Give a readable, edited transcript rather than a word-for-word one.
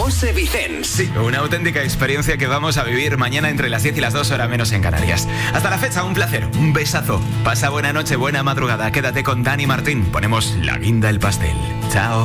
José Vicens. Sí, una auténtica experiencia que vamos a vivir mañana entre las 10 y las 2 horas menos en Canarias. Hasta la fecha, un placer, un besazo. Pasa buena noche, buena madrugada. Quédate con Dani Martín. Ponemos la guinda del pastel. Chao.